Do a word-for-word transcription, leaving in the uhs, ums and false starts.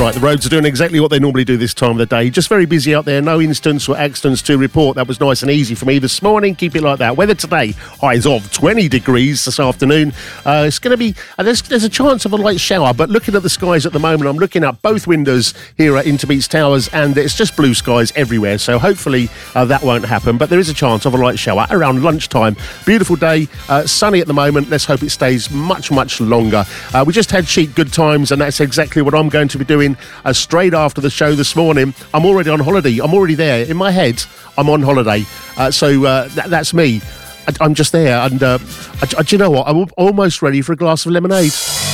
Right, the roads are doing exactly what they normally do this time of the day. Just very busy out there. No incidents or accidents to report. That was nice and easy for me this morning. Keep it like that. Weather today, highs of twenty degrees this afternoon. Uh, it's going to be, uh, there's, there's a chance of a light shower, but looking at the skies at the moment, I'm looking at both windows here at Interbeats Towers, and it's just blue skies everywhere. So hopefully uh, that won't happen, but there is a chance of a light shower around lunchtime. Beautiful day, uh, sunny at the moment. Let's hope it stays much, much longer. Uh, we just had Chic Good Times, and that's exactly what I'm going to be doing uh, straight after the show this morning. I'm already on holiday. I'm already there. In my head, I'm on holiday. Uh, so uh, th- that's me. I- I'm just there. And uh, I- I- do you know what? I'm almost ready for a glass of lemonade.